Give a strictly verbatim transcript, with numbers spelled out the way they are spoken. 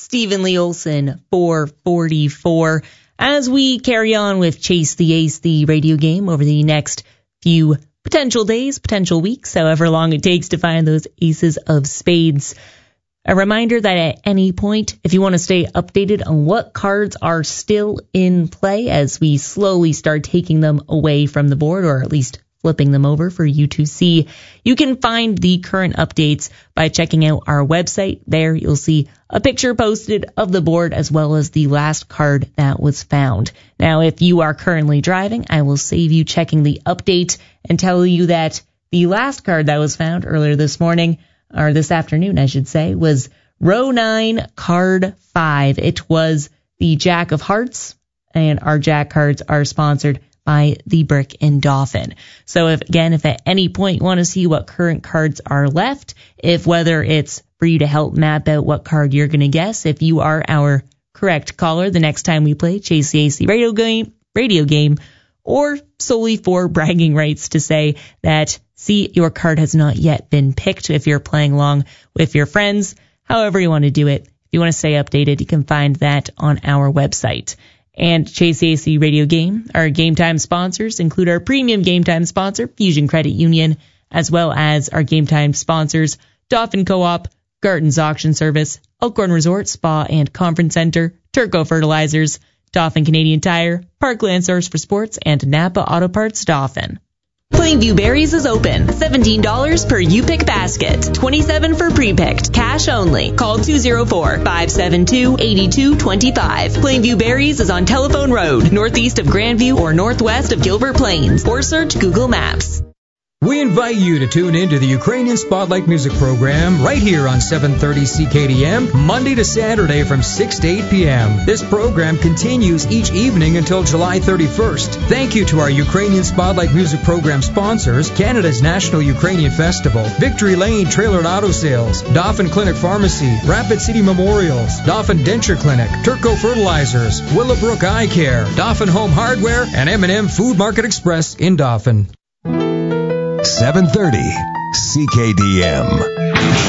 Stephen Lee Olson, four forty-four. As we carry on with Chase the Ace, the radio game, over the next few potential days, potential weeks, however long it takes to find those aces of spades. A reminder that at any point, if you want to stay updated on what cards are still in play as we slowly start taking them away from the board, or at least flipping them over for you to see, you can find the current updates by checking out our website. There you'll see a picture posted of the board as well as the last card that was found. Now, if you are currently driving, I will save you checking the update and tell you that the last card that was found earlier this morning, or this afternoon, I should say, was row nine, card five. It was the Jack of Hearts, and our Jack cards are sponsored by the Brick and Dolphin. So if, again, if at any point you want to see what current cards are left, if whether it's for you to help map out what card you're going to guess, if you are our correct caller the next time we play Chase the Ace radio game, radio game, or solely for bragging rights to say that, see, your card has not yet been picked if you're playing along with your friends. However you want to do it. If you want to stay updated, you can find that on our website. And Chase the Ace radio game, our game time sponsors include our premium game time sponsor, Fusion Credit Union, as well as our game time sponsors, Dolphin Co-op, Garton's Auction Service, Elkhorn Resort Spa and Conference Center, Turco Fertilizers, Dolphin Canadian Tire, Parkland Source for Sports, and Napa Auto Parts Dolphin. Plainview Berries is open. seventeen dollars per U-Pick basket. twenty-seven dollars for pre-picked. Cash only. Call two oh four, five seven two, eight two two five. Plainview Berries is on Telephone Road, northeast of Grandview or northwest of Gilbert Plains. Or search Google Maps. We invite you to tune in to the Ukrainian Spotlight Music Program right here on seven thirty C K D M, Monday to Saturday from six to eight p.m. This program continues each evening until July thirty-first. Thank you to our Ukrainian Spotlight Music Program sponsors, Canada's National Ukrainian Festival, Victory Lane Trailer and Auto Sales, Dauphin Clinic Pharmacy, Rapid City Memorials, Dauphin Denture Clinic, Turco Fertilizers, Willowbrook Eye Care, Dauphin Home Hardware, and M and M Food Market Express in Dauphin. seven thirty C K D M.